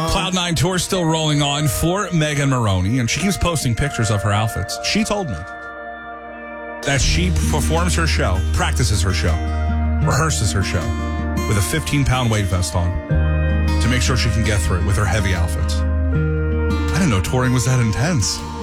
Cloud9 tour still rolling on for Megan Maroney, and she keeps posting pictures of her outfits. She told me that she performs her show, practices her show, rehearses her show with a 15-pound weight vest on to make sure she can get through it with her heavy outfits. I didn't know touring was that intense.